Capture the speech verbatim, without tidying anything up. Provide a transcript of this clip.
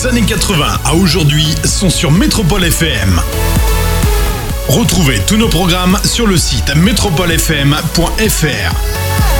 des années quatre-vingts à aujourd'hui sont sur Métropole F M. Retrouvez tous nos programmes sur le site métropole f m point f r.